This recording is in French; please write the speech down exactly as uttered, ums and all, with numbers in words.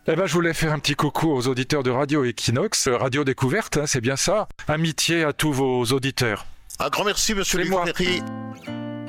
Eh ben, je voulais faire un petit coucou aux auditeurs de Radio Equinox, euh, Radio Découverte, hein, c'est bien ça. Amitié à tous vos auditeurs. Un grand merci, monsieur C'est moi. Luc Ferry.